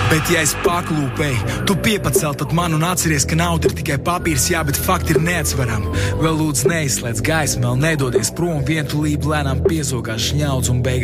Bet ja es paklūpēju, tu piepacel tad man un atceries, ka nauda ir tikai papīrs, jā, bet fakti ir neatsveram. Vēl lūdzu neizslēdz gaismu, vēl nedodies prom, vientulība lēnām piezogās šņaudz un beigās